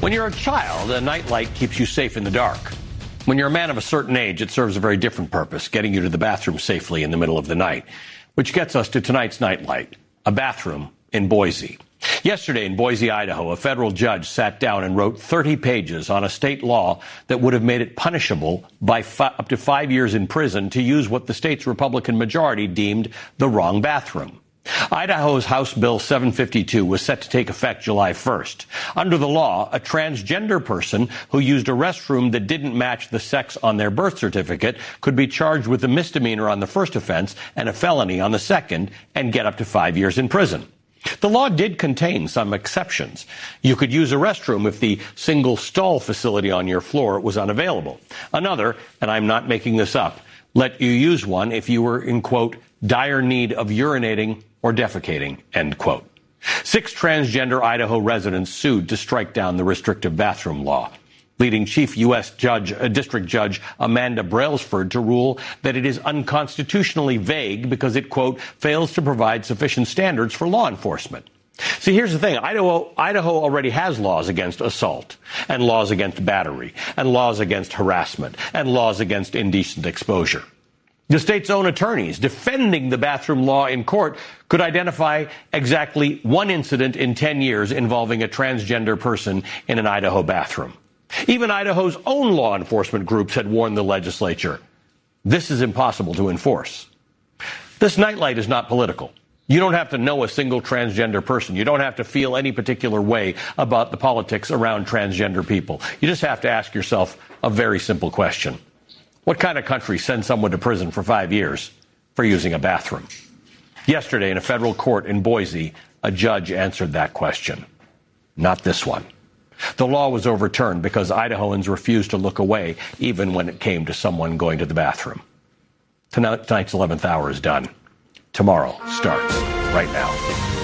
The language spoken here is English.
When you're a child, a nightlight keeps you safe in the dark. When you're a man of a certain age, it serves a very different purpose, getting you to the bathroom safely in the middle of the night. Which gets us to tonight's nightlight, a bathroom in Boise. Yesterday in Boise, Idaho, a federal judge sat down and wrote 30 pages on a state law that would have made it punishable by up to 5 years in prison to use what the state's Republican majority deemed the wrong bathroom. Idaho's House Bill 752 was set to take effect July 1st. Under the law, a transgender person who used a restroom that didn't match the sex on their birth certificate could be charged with a misdemeanor on the first offense and a felony on the second and get up to 5 years in prison. The law did contain some exceptions. You could use a restroom if the single stall facility on your floor was unavailable. Another, and I'm not making this up, let you use one if you were in, quote, dire need of urinating or defecating, end quote. 6 transgender Idaho residents sued to strike down the restrictive bathroom law, leading Chief U.S. District Judge Amanda Brailsford to rule that it is unconstitutionally vague because it, quote, fails to provide sufficient standards for law enforcement. See, here's the thing. Idaho already has laws against assault, and laws against battery, and laws against harassment, and laws against indecent exposure. The state's own attorneys defending the bathroom law in court could identify exactly one incident in 10 years involving a transgender person in an Idaho bathroom. Even Idaho's own law enforcement groups had warned the legislature, this is impossible to enforce. This nightlight is not political. You don't have to know a single transgender person. You don't have to feel any particular way about the politics around transgender people. You just have to ask yourself a very simple question. What kind of country sends someone to prison for 5 years for using a bathroom? Yesterday in a federal court in Boise, a judge answered that question. Not this one. The law was overturned because Idahoans refused to look away even when it came to someone going to the bathroom. Tonight's 11th hour is done. Tomorrow starts right now.